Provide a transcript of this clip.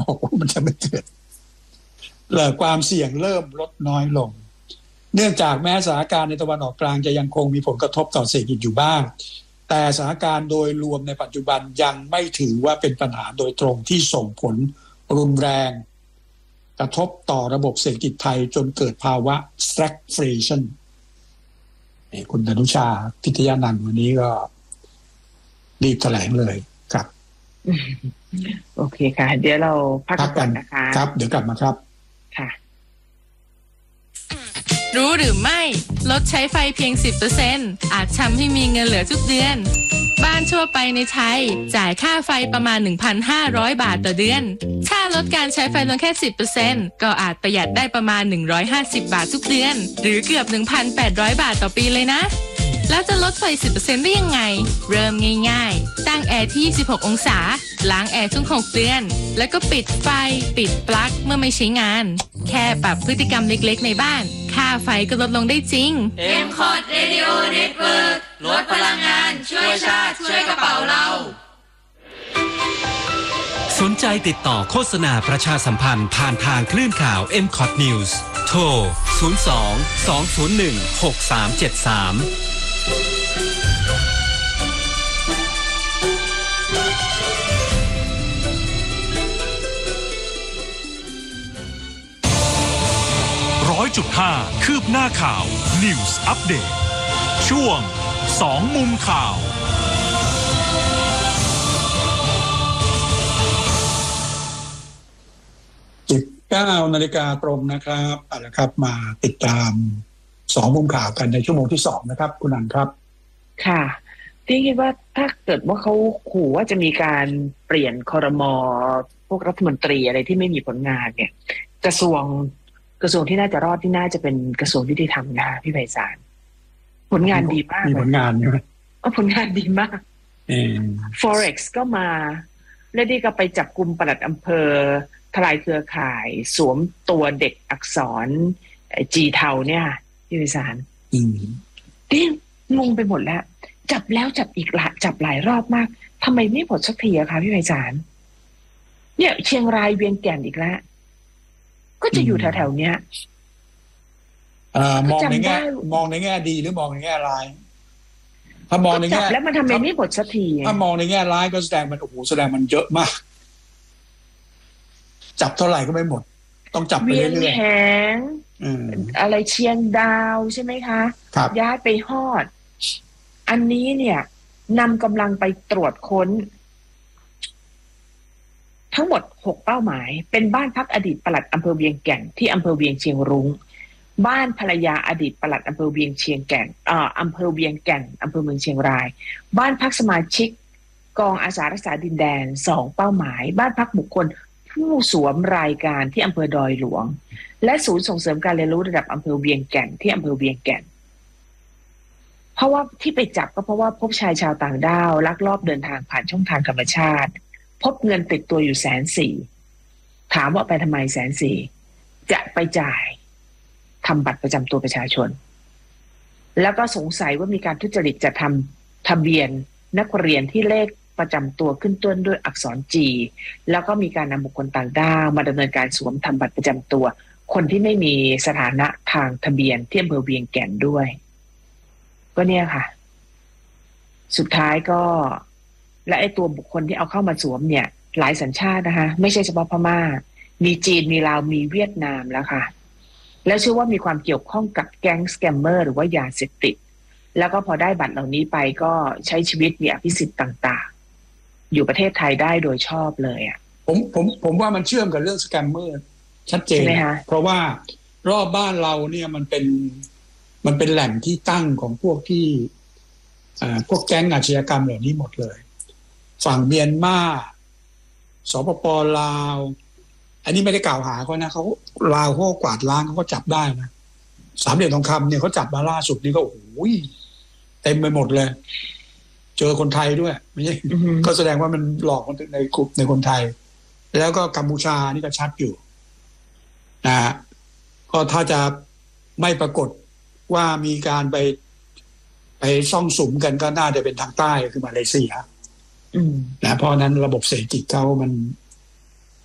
อกว่ามันจะไม่เกิดความเสี่ยงเริ่มลดน้อยลงเนื่องจากแม้สถานการณ์ในตะวันออกกลางจะยังคงมีผลกระทบต่อเศรษฐกิจอยู่บ้างแต่สถานการณ์โดยรวมในปัจจุบันยังไม่ถือว่าเป็นปัญหาโดยตรงที่ส่งผลรุนแรงกระทบต่อระบบเศรษฐกิจไทยจนเกิดภาวะ stagflation คุณอนุชาพิทยานันท์วันนี้ก็รีบแถลงเลยครับโอเคค่ะเดี๋ยวเราพักกันนะคะครับเดี๋ยวกลับมาครับค่ะรู้หรือไม่ลดใช้ไฟเพียง 10% อาจทำให้มีเงินเหลือทุกเดือนบ้านทั่วไปในไทยจ่ายค่าไฟประมาณ 1,500 บาทต่อเดือนถ้าลดการใช้ไฟลงแค่ 10% ก็อาจประหยัดได้ประมาณ150 บาททุกเดือนหรือเกือบ 1,800 บาทต่อปีเลยนะแล้วจะลดไฟ 10% ได้ยังไงเริ่มง่ายๆตั้งแอร์ที่26องศาล้างแอร์ทุก6เดือนแล้วก็ปิดไฟปิดปลั๊กเมื่อไม่ใช้งานแค่ปรับพฤติกรรมเล็กๆในบ้านค่าไฟก็ลดลงได้จริง M-Cot Radio Network ลดพลังงานช่วยชาติช่วยกระเป๋าเราสนใจติดต่อโฆษณาประชาสัมพันธ์ผ่านทางคลื่นข่าว M-Cot News โทร 02-201-6373 100.5 คืบหน้าข่าว News Update ช่วง2มุมข่าว 19 นาฬิกาตรงนะครับเอาละครับมาติดตาม2มุมข่าวกันในชั่วโมงที่2นะครับคุณอันครับค่ะที่คิดว่าถ้าเกิดว่าเขาขู่ว่าจะมีการเปลี่ยนครม.พวกรัฐมนตรีอะไรที่ไม่มีผลงานเนี่ยกระทรวงที่น่าจะรอดที่น่าจะเป็นกระทรวงยุติธรรมนะคะพี่ไพศาลผลงานดีมากมีผลงานใช่ไหมผลงานดีมากForex ก็มาแล้วนี่ก็ไปจับกุมปลัดอำเภอทลายเครือข่ายสวมตัวเด็กอักษรจีเทาเนี่ยพี่ไพศาลที่งงไปหมดแล้วจับแล้วจับอีกจับหลายรอบมากทำไมไม่หมดสักทีอะคะพี่ไพศาลเนี่ยเชียงรายเวียงแก่นอีกแล้วก็จะอยู่แถวๆเนี้ยมองในแง่ดีหรือมองในแง่ร้ายถ้ามองในแง่แล้วมันทำไมไม่หมดสักทีถ้ามองในแง่ร้ายก็แสดงมันแสดงมันเยอะมากจับเท่าไหร่ก็ไม่หมดต้องจับไปเรื่อยๆเวียงแหงอะไรเชียงดาวใช่ไหมคะย้ายไปฮอดอันนี้เนี่ยนำกำลังไปตรวจค้นทั้งหมด6เป้าหมายเป็นบ้านพักอดีตปลัดอำเภอเวียงแก่นที่อำเภอเวียงเชียงรุ้งบ้านภรรยาอดีตปลัดอำเภอเวียงเชียงแก่นอำเภอเวียงแก่นอำเภอเมืองเชียงรายบ้านพักสมาชิกกองอาสารักษาดินแดน2เป้าหมายบ้านพักบุคคลผู้สวมรายการที่อำเภอดอยหลวงและศูนย์ส่งเสริมการเรียนรู้ระดับอำเภอเวียงแก่นที่อำเภอเวียงแก่นเพราะว่าที่ไปจับก็เพราะว่าพบชายชาวต่างด้าวลักลอบเดินทางผ่านช่องทางธรรมชาติพบเงินติดตัวอยู่140,000ถามว่าไปทำไม140,000จะไปจ่ายทำบัตรประจำตัวประชาชนแล้วก็สงสัยว่ามีการทุจริตจะทำทะเบียนนักเรียนที่เลขประจำตัวขึ้นต้นด้วยอักษร G แล้วก็มีการนำบุคคลต่างด้าวมาดำเนินการสวมทำบัตรประจำตัวคนที่ไม่มีสถานะทางทะเบียนที่อำเภอเวียงแก่นด้วยก็เนี่ยค่ะสุดท้ายก็และไอ้ตัวบุคคลที่เอาเข้ามาสวมเนี่ยหลายสัญชาตินะคะไม่ใช่เฉพาะพม่ามีจีนมีลาวมีเวียดนามแล้วค่ะแล้วเชื่อว่ามีความเกี่ยวข้องกับแก๊งสแกมเมอร์หรือว่ายาเสพติดแล้วก็พอได้บัตรเหล่านี้ไปก็ใช้ชีวิตมีอภิสิทธิ์ต่างๆอยู่ประเทศไทยได้โดยชอบเลยอ่ะผมว่ามันเชื่อมกับเรื่องสแกมเมอร์ชัดเจนเพราะว่ารอบบ้านเราเนี่ยมันเป็นแหล่งที่ตั้งของพวกที่พวกแก๊งอาชญากรรมเหล่านี้หมดเลยฝั่งเมียนมาสปป.ลาวอันนี้ไม่ได้กล่าวหาเขานะเขาลาวเขากวาดล้างเขาก็จับได้นะสามเหลี่ยมทองคำเนี่ยเขาจับมาล่าสุดนี่ก็โอ้โหเต็มไปหมดเลยเจอคนไทยด้วยไม่ใช่ก็แสดงว่ามันหลอกคนในกลุ่มในคนไทยแล้วก็กัมพูชานี่ก็ชัดอยู่นะฮะก็ถ้าจะไม่ปรากฏว่ามีการไปซ่องสุมกันก็น่าจะเป็นทางใต้คือมาเลเซียนะเพราะนั้นระบบเศรษฐกิจเขา